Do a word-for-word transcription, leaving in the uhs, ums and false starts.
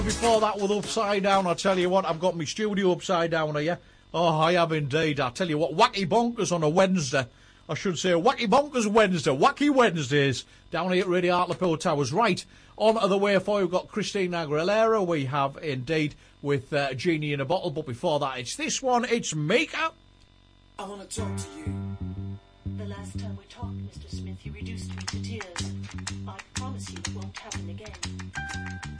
Before that with Upside Down, I tell you what, I've got my studio upside down here. Oh, I have indeed. I tell you what, wacky bonkers on a Wednesday. I should say wacky bonkers Wednesday, wacky Wednesdays, down here at Radio Hartlepool Towers. Right, on the way for you, we've got Christina Aguilera. We have indeed with uh, Genie in a Bottle, but before that, it's this one, it's Mika. I want to talk to you. The last time we talked, Mister Smith, you reduced me to tears. I promise you it won't happen again.